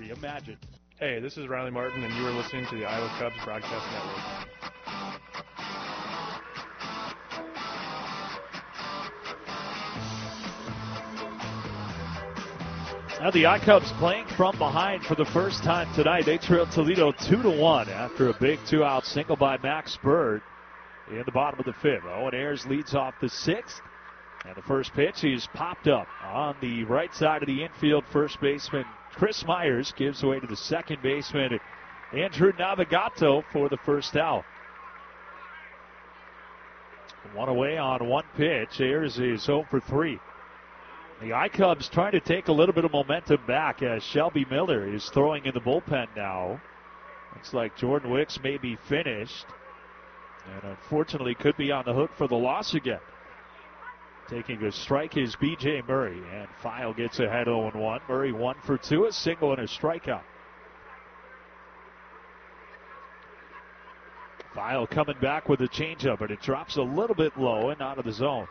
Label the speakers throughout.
Speaker 1: only imagine.
Speaker 2: Hey, this is Riley Martin, and you are listening to the Iowa Cubs Broadcast Network.
Speaker 3: Now the I-Cubs playing from behind for the first time tonight. They trail Toledo 2-1 after a big two-out single by Max Bird in the bottom of the fifth. Owen Ayers leads off the sixth. And the first pitch is popped up on the right side of the infield. First baseman Chris Myers gives away to the second baseman Andrew Navigato for the first out. One away on one pitch. Ayers is 0 for 3. The I-Cubs trying to take a little bit of momentum back as Shelby Miller is throwing in the bullpen now. Looks like Jordan Wicks may be finished. And unfortunately could be on the hook for the loss again. Taking a strike is B.J. Murray. And File gets ahead 0-1. Murray 1 for 2, a single and a strikeout. File coming back with a changeup, but it drops a little bit low and out of the zone.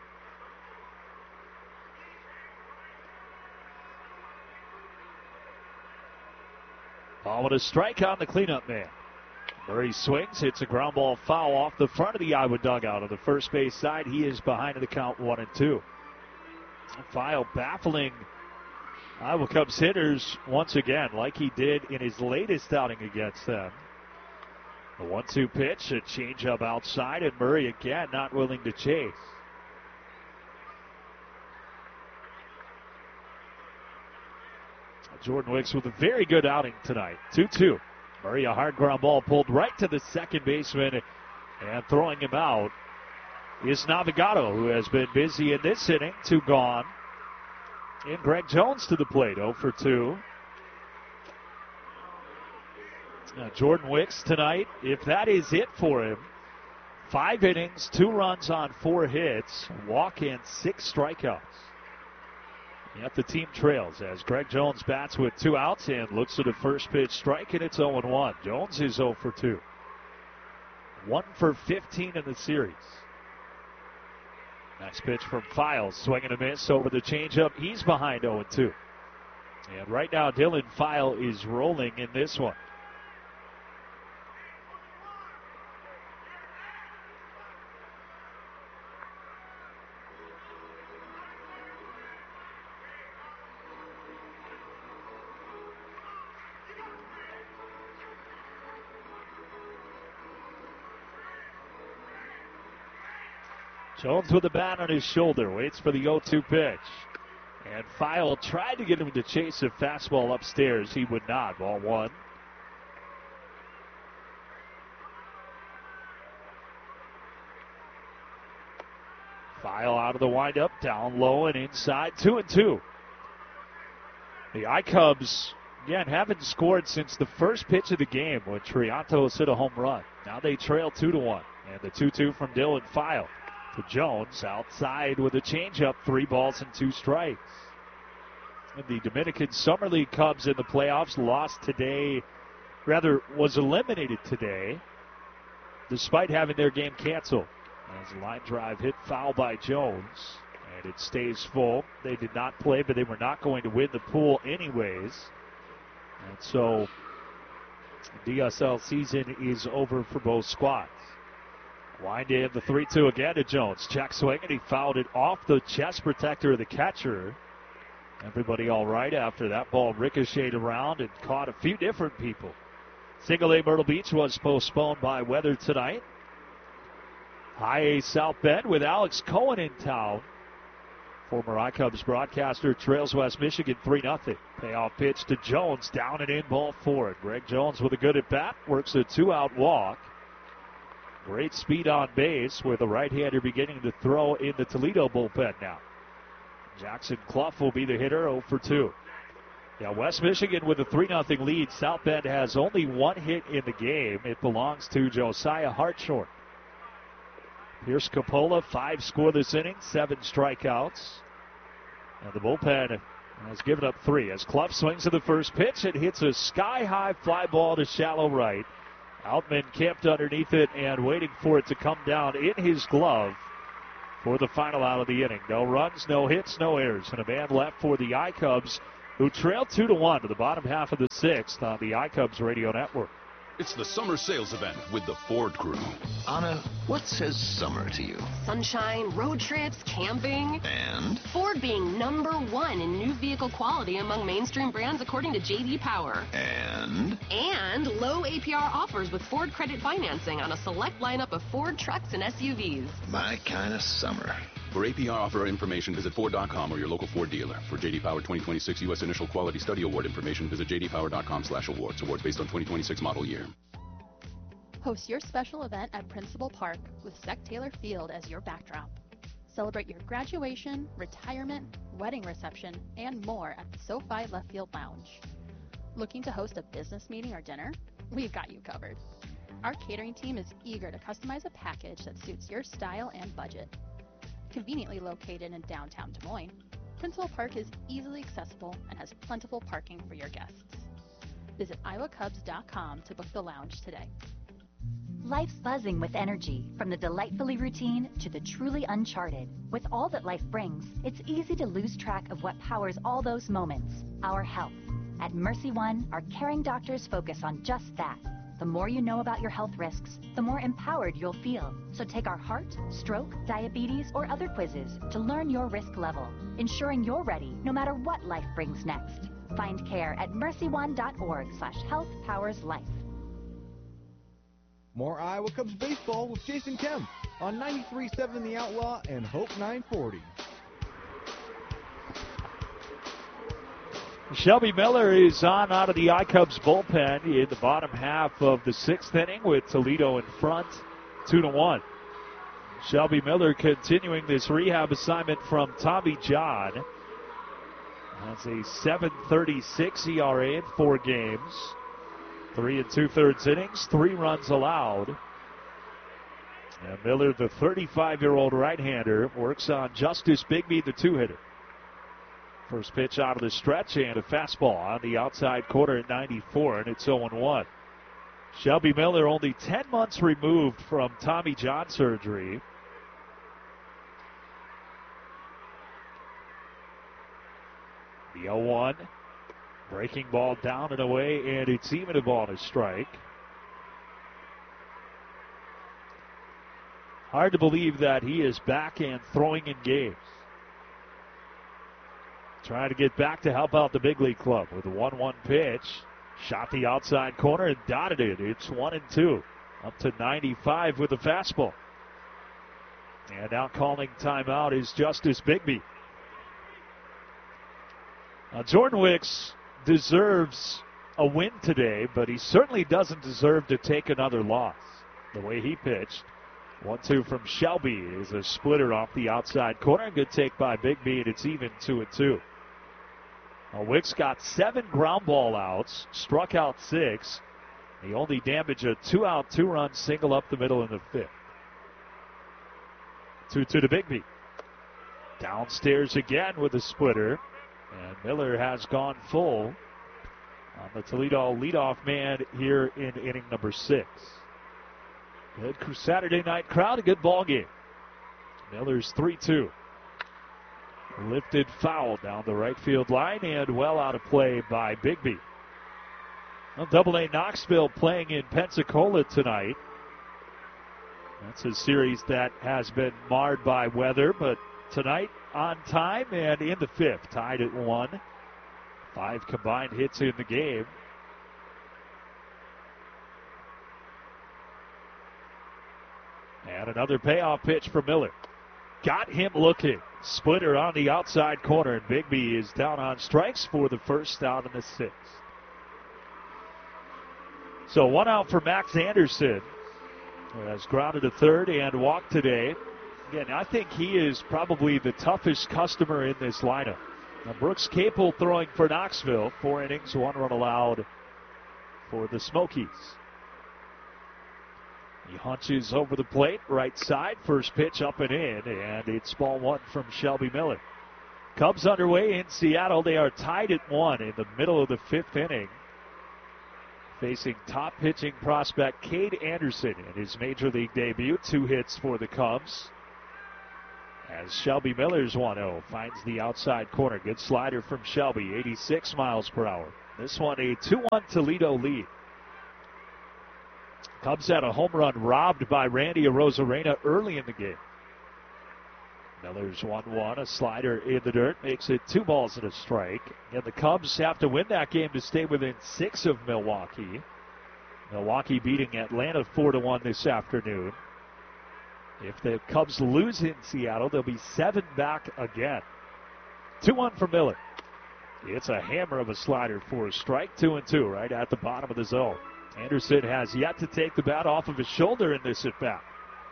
Speaker 3: Ball with a strike on the cleanup man. Murray swings, hits a ground ball foul off the front of the Iowa dugout on the first base side. He is behind in the count 1-2. File baffling Iowa Cubs hitters once again, like he did in his latest outing against them. The 1-2 pitch, a changeup outside, and Murray again not willing to chase. Jordan Wicks with a very good outing tonight. 2-2. Murray, a hard ground ball pulled right to the second baseman, and throwing him out is Navigato, who has been busy in this inning. 2 gone. And Greg Jones to the plate, 0 for 2. Now Jordan Wicks tonight, if that is it for him, 5 innings, 2 runs on 4 hits, walk and 6 strikeouts. Yet the team trails as Greg Jones bats with 2 outs and looks at a first pitch strike, and it's 0-1. Jones is 0 for 2. 1 for 15 in the series. Next pitch from Files, swing and a miss over the changeup. He's behind 0-2. And right now Dylan File is rolling in this one. Jones with the bat on his shoulder, waits for the 0-2 pitch. And File tried to get him to chase a fastball upstairs. He would not. Ball 1. File out of the windup, down low and inside, 2-2. The I-Cubs, again, haven't scored since the first pitch of the game when Triantos hit a home run. Now they trail 2-1. And the 2-2 from Dylan File. To Jones, outside with a changeup, 3 balls and 2 strikes. And the Dominican Summer League Cubs in the playoffs lost today, was eliminated today, despite having their game canceled. As a line drive hit foul by Jones, and it stays full. They did not play, but they were not going to win the pool anyways. And so, the DSL season is over for both squads. Wind in the 3-2 again to Jones. Check swing, and he fouled it off the chest protector of the catcher. Everybody all right after that ball ricocheted around and caught a few different people. Single A Myrtle Beach was postponed by weather tonight. High A South Bend with Alex Cohen in town. Former I-Cubs broadcaster trails West Michigan 3-0. Payoff pitch to Jones, down and in, ball 4. Greg Jones with a good at-bat, works a 2-out walk. Great speed on base with the right-hander beginning to throw in the Toledo bullpen now. Jackson Clough will be the hitter, 0 for 2. Yeah, West Michigan with a 3-0 lead. South Bend has only 1 hit in the game. It belongs to Josiah Hartshorn. Pierce Capola, 5 scoreless innings, 7 strikeouts. And the bullpen has given up 3 as Clough swings to the first pitch and hits a sky-high fly ball to shallow right. Outman camped underneath it and waiting for it to come down in his glove for the final out of the inning. No runs, no hits, no errors, and a man left for the I-Cubs who trail 2-1 to the bottom half of the sixth on the iCubs radio network.
Speaker 1: It's the summer sales event with the Ford Crew.
Speaker 4: Anna, what says summer to you?
Speaker 5: Sunshine, road trips, camping.
Speaker 4: And?
Speaker 5: Ford being #1 in new vehicle quality among mainstream brands according to J.D. Power.
Speaker 4: And?
Speaker 5: And low APR offers with Ford credit financing on a select lineup of Ford trucks and SUVs.
Speaker 4: My kind of summer.
Speaker 1: For APR offer information, visit Ford.com or your local Ford dealer. For J.D. Power 2026 U.S. Initial Quality Study Award information, visit jdpower.com/awards. Awards based on 2026 model year.
Speaker 6: Host your special event at Principal Park with Sec Taylor Field as your backdrop. Celebrate your graduation, retirement, wedding reception, and more at the SoFi Left Field Lounge. Looking to host a business meeting or dinner? We've got you covered. Our catering team is eager to customize a package that suits your style and budget. Conveniently located in downtown Des Moines, Principal Park is easily accessible and has plentiful parking for your guests. Visit iowacubs.com to book the lounge today.
Speaker 7: Life's buzzing with energy, from the delightfully routine to the truly uncharted. With all that life brings, it's easy to lose track of what powers all those moments, our health. At Mercy One, our caring doctors focus on just that. The more you know about your health risks, the more empowered you'll feel. So take our heart, stroke, diabetes, or other quizzes to learn your risk level, ensuring you're ready no matter what life brings next. Find care at mercyone.org/healthpowerslife.
Speaker 8: More Iowa Cubs baseball with Jason Kemp on 93.7 The Outlaw and Hope 940.
Speaker 3: Shelby Miller is on out of the iCubs bullpen in the bottom half of the sixth inning with Toledo in front, 2-1. Shelby Miller continuing this rehab assignment from Tommy John. That's a 7.36 ERA in 4 games. 3 2/3 innings, 3 runs allowed. And Miller, the 35-year-old right-hander, works on Justice Bigby, the 2-hitter. First pitch out of the stretch and a fastball on the outside corner at 94, and it's 0-1. Shelby Miller only 10 months removed from Tommy John surgery. The 0-1. Breaking ball down and away, and it's even a ball and a strike. Hard to believe that he is back and throwing in games. Trying to get back to help out the big league club with a 1-1 pitch. Shot the outside corner and dotted it. It's 1-2. Up to 95 with a fastball. And now calling timeout is Justice Bigby. Now Jordan Wicks deserves a win today, but he certainly doesn't deserve to take another loss. The way he pitched. 1-2 from Shelby is a splitter off the outside corner. Good take by Bigby, and it's even 2-2. Wicks got 7 ground ball outs, struck out 6. He only damaged a 2-out, 2-run single up the middle in the 5th. 2-2 to Bigby. Downstairs again with a splitter. And Miller has gone full on the Toledo leadoff man here in inning number 6. Good Saturday night crowd, a good ball game. Miller's 3-2. Lifted foul down the right field line and well out of play by Bigby. Well, Double-A Knoxville playing in Pensacola tonight. That's a series that has been marred by weather, but tonight on time and in the 5th, tied at 1. 5 combined hits in the game. And another payoff pitch for Miller. Got him looking. Splitter on the outside corner, and Bigby is down on strikes for the first out in the 6th. So 1 out for Max Anderson, who has grounded to third and walked today. Again, I think he is probably the toughest customer in this lineup. Now, Brooks Capel throwing for Knoxville. 4 innings, 1 run allowed for the Smokies. He hunches over the plate, right side, first pitch up and in, and it's ball 1 from Shelby Miller. Cubs underway in Seattle. They are tied at 1 in the middle of the 5th inning. Facing top pitching prospect Cade Anderson in his major league debut. 2 hits for the Cubs. As Shelby Miller's 1-0 finds the outside corner. Good slider from Shelby, 86 miles per hour. This one a 2-1 Toledo lead. Cubs had a home run robbed by Randy Arozarena early in the game. Miller's 1-1, a slider in the dirt, makes it 2 balls and a strike. And the Cubs have to win that game to stay within 6 of Milwaukee. Milwaukee beating Atlanta 4-1 this afternoon. If the Cubs lose in Seattle, they'll be 7 back again. 2-1 for Miller. It's a hammer of a slider for a strike. 2-2 right at the bottom of the zone. Anderson has yet to take the bat off of his shoulder in this at-bat.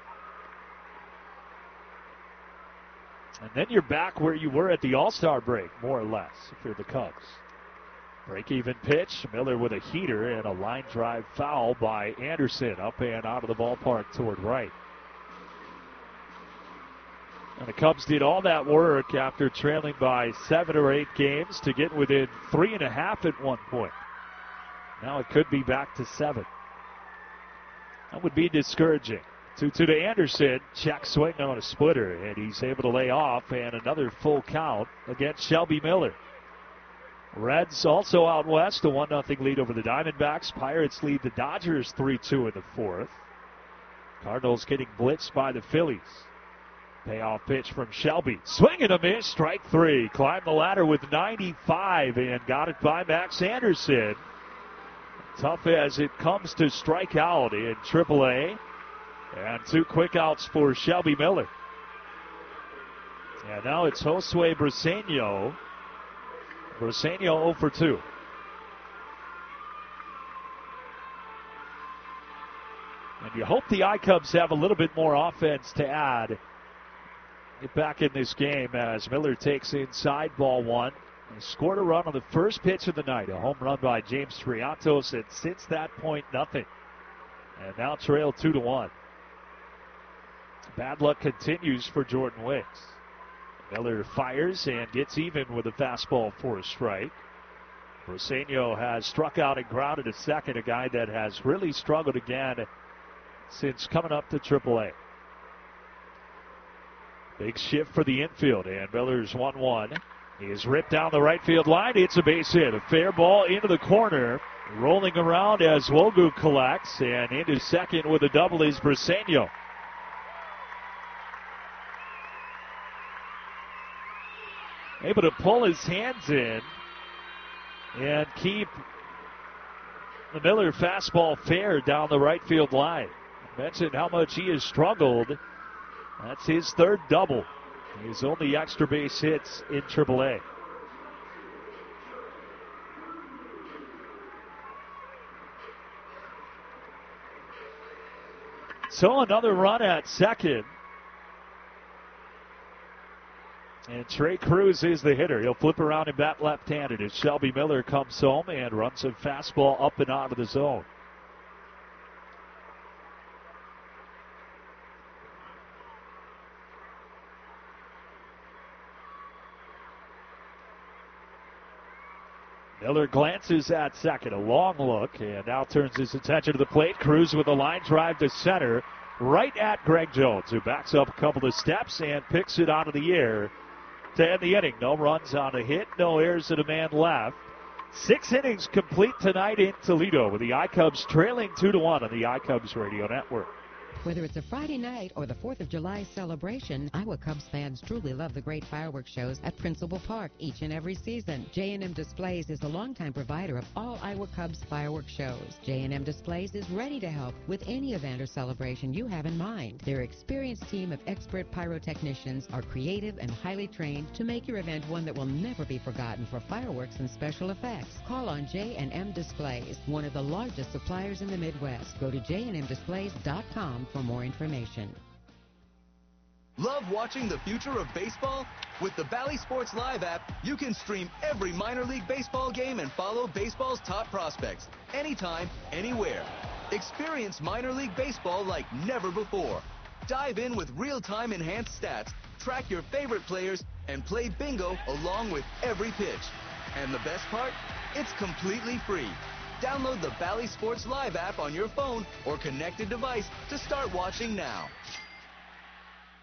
Speaker 3: And then you're back where you were at the All-Star break, more or less, if you're the Cubs. Break-even pitch. Miller with a heater and a line drive foul by Anderson up and out of the ballpark toward right. And the Cubs did all that work after trailing by 7 or 8 games to get within 3.5 at one point. Now it could be back to 7. That would be discouraging. 2-2 to Anderson. Check swing on a splitter, and he's able to lay off, and another full count against Shelby Miller. Reds also out west, a 1-0 lead over the Diamondbacks. Pirates lead the Dodgers 3-2 in the 4th. Cardinals getting blitzed by the Phillies. Payoff pitch from Shelby. Swing and a miss. Strike 3. Climbed the ladder with 95 and got it by Max Anderson. Tough as it comes to strike out in AAA. And 2 quick outs for Shelby Miller. And now it's Josue Briseño. Briseño 0 for 2. And you hope the I-Cubs have a little bit more offense to add. Get back in this game as Miller takes inside ball 1. He scored a run on the first pitch of the night. A home run by James Triantos, and since that point, nothing. And now trail 2-1. Bad luck continues for Jordan Wicks. Miller fires and gets even with a fastball for a strike. Briseño has struck out and grounded a second, a guy that has really struggled again since coming up to AAA. Big shift for the infield, and Miller's 1-1. He is ripped down the right field line. It's a base hit. A fair ball into the corner. Rolling around as Wogu collects, and into second with a double is Briseño. Able to pull his hands in and keep the Miller fastball fair down the right field line. I mentioned how much he has struggled. That's his 3rd double. His only extra base hits in AAA. So another run at second. And Trey Cruz is the hitter. He'll flip around and bat left-handed as Shelby Miller comes home and runs a fastball up and out of the zone. Miller glances at second, a long look, and now turns his attention to the plate. Cruz with a line drive to center, right at Greg Jones, who backs up a couple of steps and picks it out of the air to end the inning. No runs on a hit, no errors and a man left. 6 innings complete tonight in Toledo with the I-Cubs trailing 2-1 on the I-Cubs Radio Network.
Speaker 9: Whether it's a Friday night or the 4th of July celebration, Iowa Cubs fans truly love the great fireworks shows at Principal Park each and every season. J&M Displays is the longtime provider of all Iowa Cubs fireworks shows. J&M Displays is ready to help with any event or celebration you have in mind. Their experienced team of expert pyrotechnicians are creative and highly trained to make your event one that will never be forgotten for fireworks and special effects. Call on J&M Displays, one of the largest suppliers in the Midwest. Go to jnmdisplays.com for more information.
Speaker 10: Love watching the future of baseball? With the Bally Sports Live app, you can stream every minor league baseball game and follow baseball's top prospects anytime, anywhere. Experience minor league baseball like never before. Dive in with real-time enhanced stats, track your favorite players, and play bingo along with every pitch. And the best part? It's completely free. Download the Bally Sports Live app on your phone or connected device to start watching now.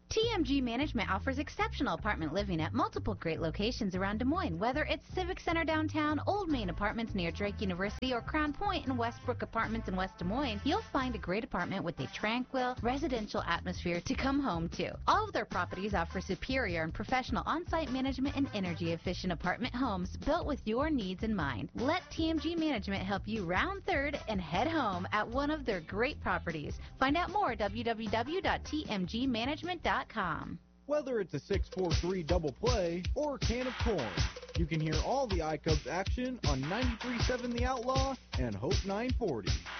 Speaker 11: TMG Management offers exceptional apartment living at multiple great locations around Des Moines. Whether it's Civic Center downtown, Old Main Apartments near Drake University, or Crown Point and Westbrook Apartments in West Des Moines, you'll find a great apartment with a tranquil, residential atmosphere to come home to. All of their properties offer superior and professional on-site management and energy-efficient apartment homes built with your needs in mind. Let TMG Management help you round third and head home at one of their great properties. Find out more at www.tmgmanagement.com.
Speaker 8: Whether it's a 6-4-3 double play or a can of corn, you can hear all the iCubs action on 93.7 The Outlaw and Hope 940.